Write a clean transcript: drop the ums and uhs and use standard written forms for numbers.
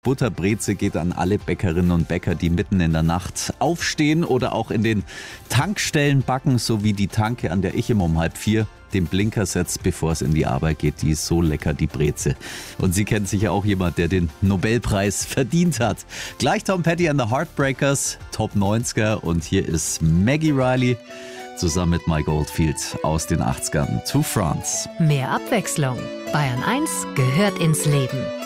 Butterbreze geht an alle Bäckerinnen und Bäcker, die mitten in der Nacht aufstehen oder auch in den Tankstellen backen, so wie die Tanke, an der ich immer um 3:30 den Blinker setzt, bevor es in die Arbeit geht. Die ist so lecker, die Breze. Und sie kennt sicher auch jemand, der den Nobelpreis verdient hat. Gleich Tom Petty and the Heartbreakers, Top 90er. Und hier ist Maggie Riley zusammen mit Mike Oldfield aus den 80ern. To France. Mehr Abwechslung. Bayern 1 gehört ins Leben.